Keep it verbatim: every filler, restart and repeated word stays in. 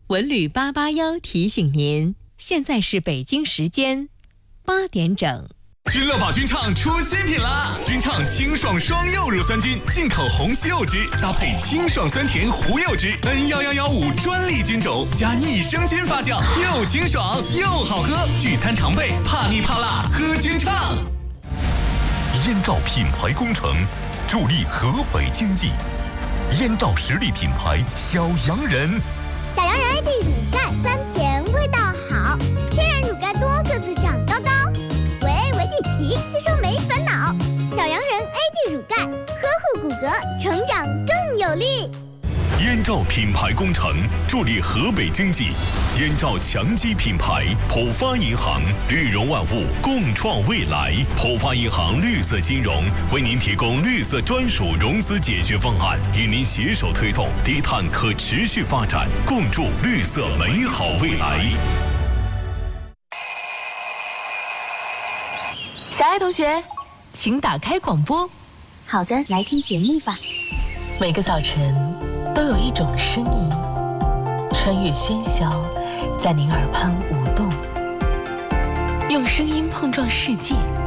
文旅八八幺提醒您，现在是北京时间八点整。 君乐宝君畅出新品啦！君畅清爽双柚乳酸菌，进口红西柚汁搭配清爽酸甜胡柚汁 N 一一一五专利菌种，加益生菌发酵，又清爽又好喝。聚餐常备，怕腻怕辣，喝君畅。 燕赵品牌工程，助力河北经济。燕赵实力品牌小洋人， 小洋人 A D 乳钙酸甜，味道好，天然乳钙多，个子长高高。维维迪奇吸收没烦恼，小洋人 A D 乳钙呵护骨骼，成长更有力。 燕赵品牌工程助力河北经济，燕赵强基品牌，浦发银行绿融万物，共创未来。浦发银行绿色金融为您提供绿色专属融资解决方案，与您携手推动低碳可持续发展，共筑绿色美好未来。 小爱同学，请打开广播。 好的，来听节目吧。 每个早晨都有一种声音，穿越喧嚣，在您耳畔舞动，用声音碰撞世界。